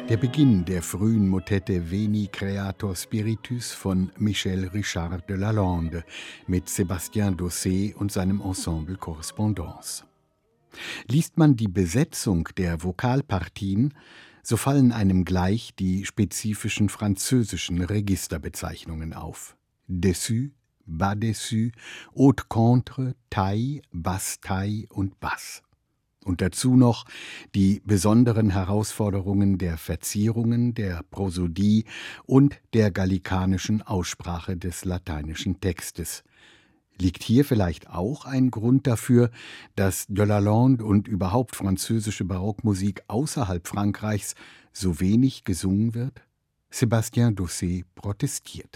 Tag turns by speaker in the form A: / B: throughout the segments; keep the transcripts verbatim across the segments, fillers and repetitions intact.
A: Der Beginn der frühen Motette Veni Creator Spiritus von Michel Richard de Lalande mit Sébastien Dossé und seinem Ensemble Correspondance. Liest man die Besetzung der Vokalpartien, so fallen einem gleich die spezifischen französischen Registerbezeichnungen auf. Dessus, bas dessus, haute contre, taille, basse taille und basse. Und dazu noch die besonderen Herausforderungen der Verzierungen, der Prosodie und der gallikanischen Aussprache des lateinischen Textes. Liegt hier vielleicht auch ein Grund dafür, dass de Lalande und überhaupt französische Barockmusik außerhalb Frankreichs so wenig gesungen wird? Sébastien Dossé protestiert.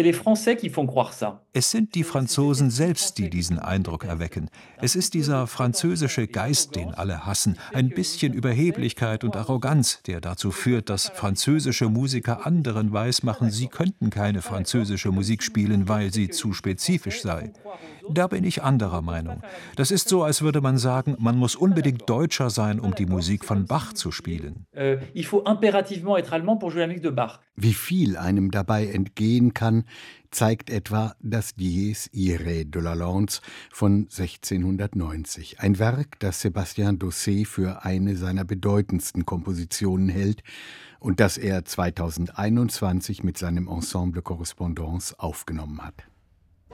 B: Es sind die Franzosen selbst, die diesen Eindruck erwecken. Es ist dieser französische Geist, den alle hassen, ein bisschen Überheblichkeit und Arroganz, der dazu führt, dass französische Musiker anderen weismachen, sie könnten keine französische Musik spielen, weil sie zu spezifisch sei. Da bin ich anderer Meinung. Das ist so, als würde man sagen, man muss unbedingt Deutscher sein, um die Musik von Bach zu spielen.
A: Wie viel einem dabei entgehen kann, zeigt etwa das Dies Irae de Lalandes von sechzehnhundertneunzig. Ein Werk, das Sébastien Dossé für eine seiner bedeutendsten Kompositionen hält und das er zweitausendeinundzwanzig mit seinem Ensemble Correspondance aufgenommen hat.